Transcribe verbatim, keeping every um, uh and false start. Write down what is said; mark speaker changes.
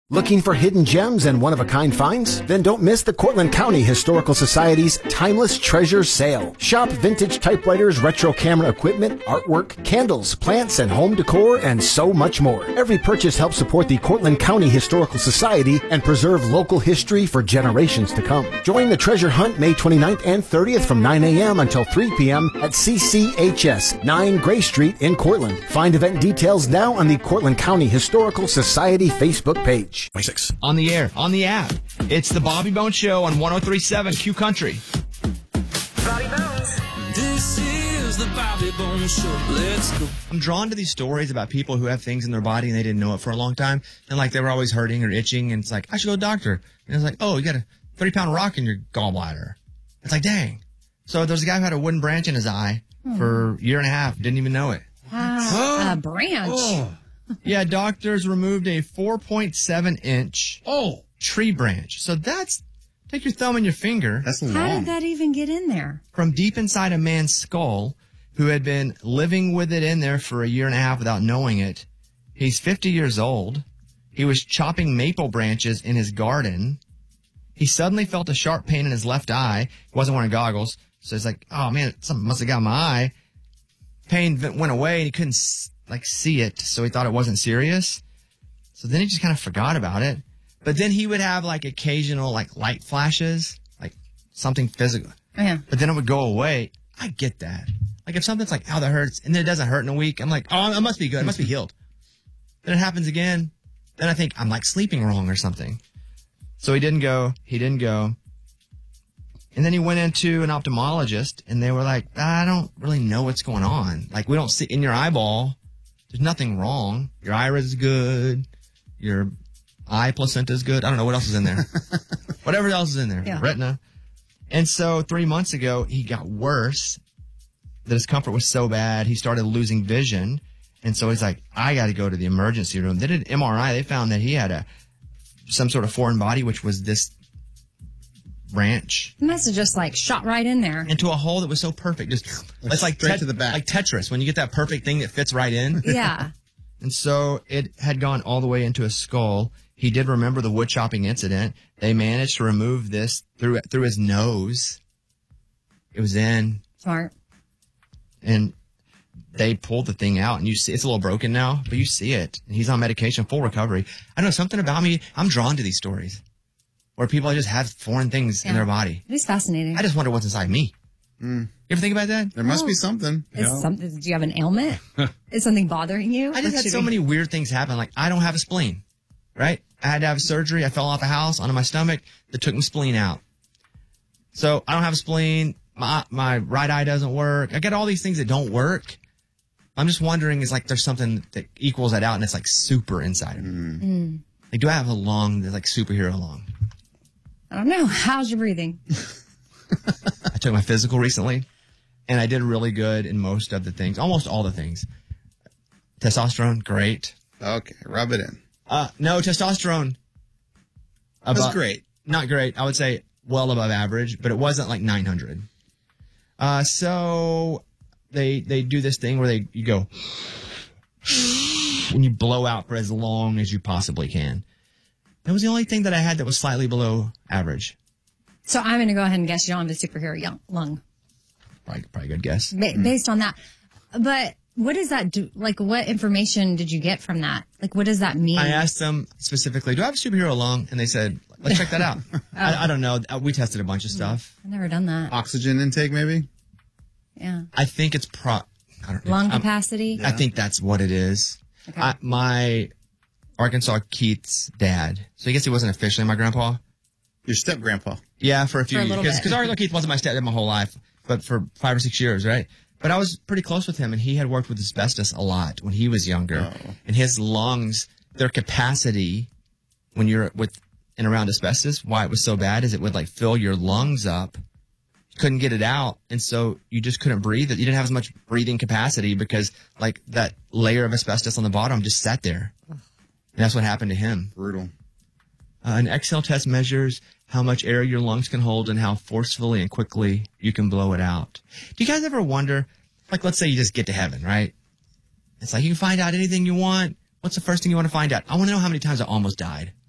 Speaker 1: Looking for hidden gems and one-of-a-kind finds? Then don't miss the Cortland County Historical Society's Timeless Treasures Sale. Shop vintage typewriters, retro camera equipment, artwork, candles, plants, and home decor, and so much more. Every purchase helps support the Cortland County Historical Society and preserve local history for generations to come. Join the treasure hunt May twenty-ninth and thirtieth from nine a.m. until three p.m. at C C H S, nine Gray Street in Cortland. Find event details now on the Cortland County Historical Society Facebook page.
Speaker 2: twenty-six. On the air, on the app. It's the Bobby Bones Show on one oh three point seven Q Country.
Speaker 3: Bobby Bones. This is the Bobby Bones Show. Let's go.
Speaker 2: I'm drawn to these stories about people who have things in their body and they didn't know it for a long time. And like they were always hurting or itching. And it's like, I should go to the doctor. And it's like, oh, you got a thirty pound rock in your gallbladder. It's like, dang. So there's a guy who had a wooden branch in his eye hmm. for a year and a half. Didn't even know it.
Speaker 4: Wow. A branch.
Speaker 2: Oh. Yeah, doctors removed a four point seven inch
Speaker 5: oh.
Speaker 2: tree branch. So that's, take your thumb and your finger.
Speaker 5: That's long.
Speaker 4: How did that even get in there?
Speaker 2: From deep inside a man's skull who had been living with it in there for a year and a half without knowing it. He's fifty years old. He was chopping maple branches in his garden. He suddenly felt a sharp pain in his left eye. He wasn't wearing goggles. So he's like, oh man, something must have got in my eye. Pain went away and he couldn't like see it, so he thought it wasn't serious. So then he just kind of forgot about it. But then he would have like occasional like light flashes, like something physical.
Speaker 4: Oh, yeah.
Speaker 2: But then it would go away. I get that. Like if something's like, oh, that hurts, and then it doesn't hurt in a week, I'm like, oh, it must be good. It must be healed. Then it happens again. Then I think I'm like sleeping wrong or something. So he didn't go. He didn't go. And then he went into an ophthalmologist, and they were like, I don't really know what's going on. Like, we don't see in your eyeball. There's nothing wrong. Your iris is good. Your eye placenta is good. I don't know what else is in there. Whatever else is in there.
Speaker 4: Yeah.
Speaker 2: Retina. And so three months ago, he got worse. The discomfort was so bad, he started losing vision. And so he's like, I got to go to the emergency room. They did an M R I. They found that he had a some sort of foreign body, which was this branch.
Speaker 4: It must have just like shot right in there.
Speaker 2: Into a hole that was so perfect. Just it's like
Speaker 5: straight
Speaker 2: tet-
Speaker 5: to the back.
Speaker 2: Like Tetris, when you get that perfect thing that fits right in.
Speaker 4: Yeah.
Speaker 2: And so it had gone all the way into his skull. He did remember the wood chopping incident. They managed to remove this through through his nose. It was in.
Speaker 4: Smart.
Speaker 2: And they pulled the thing out, and you see it's a little broken now, but you see it. And he's on medication, full recovery. I don't know, something about me, I'm drawn to these stories where people just have foreign things
Speaker 4: Yeah.
Speaker 2: in their body.
Speaker 4: It is fascinating.
Speaker 2: I just wonder what's inside me.
Speaker 5: Mm.
Speaker 2: You ever think about that?
Speaker 5: There must
Speaker 4: Oh.
Speaker 5: be something.
Speaker 4: Is
Speaker 5: Yeah.
Speaker 4: something, do you have an ailment? Is something bothering you?
Speaker 2: I just
Speaker 4: What
Speaker 2: had
Speaker 4: should
Speaker 2: so
Speaker 4: we-
Speaker 2: many weird things happen. Like, I don't have a spleen, right? I had to have surgery. I fell off a house onto my stomach that took my spleen out. So I don't have a spleen. My my right eye doesn't work. I got all these things that don't work. I'm just wondering, is like there's something that equals that out, and it's like super inside of me.
Speaker 4: Mm.
Speaker 2: Like, do I have a lung that's like superhero lung?
Speaker 4: I don't know. How's your breathing?
Speaker 2: I took my physical recently, and I did really good in most of the things, almost all the things. Testosterone, great.
Speaker 5: Okay, rub it in.
Speaker 2: Uh, no, testosterone.
Speaker 5: That's
Speaker 2: About-
Speaker 5: great.
Speaker 2: Not great. I would say well above average, but it wasn't like nine hundred. Uh, so they they do this thing where they you go and you blow out for as long as you possibly can. That was the only thing that I had that was slightly below average.
Speaker 4: So I'm going to go ahead and guess you don't have a superhero young lung.
Speaker 2: Probably, probably a good guess.
Speaker 4: Ba- based on that. But what does that do? Like, what information did you get from that? Like, what does that mean?
Speaker 2: I asked them specifically, do I have a superhero lung? And they said, let's check that out. oh. I, I don't know. We tested a bunch of stuff.
Speaker 4: I've never done that.
Speaker 5: Oxygen intake, maybe?
Speaker 4: Yeah.
Speaker 2: I think it's pro. I don't know.
Speaker 4: Lung
Speaker 2: I'm-
Speaker 4: capacity?
Speaker 2: I think that's what it is.
Speaker 4: Okay.
Speaker 2: I, my Arkansas Keith's dad. So I guess he wasn't officially my grandpa.
Speaker 5: Your step grandpa.
Speaker 2: Yeah, for a few
Speaker 4: For a
Speaker 2: years.
Speaker 4: little bit.
Speaker 2: Because Arkansas Keith wasn't my stepdad my whole life, but for five or six years, right? But I was pretty close with him, and he had worked with asbestos a lot when he was younger.
Speaker 5: Oh.
Speaker 2: And his lungs, their capacity when you're with and around asbestos, why it was so bad is it would like fill your lungs up. You couldn't get it out, and so you just couldn't breathe. You didn't have as much breathing capacity because like that layer of asbestos on the bottom just sat there. And that's what happened to him.
Speaker 5: Brutal.
Speaker 2: Uh, an Excel test measures how much air your lungs can hold and how forcefully and quickly you can blow it out. Do you guys ever wonder, like, let's say you just get to heaven, right? It's like you can find out anything you want. What's the first thing you want to find out? I want to know how many times I almost died.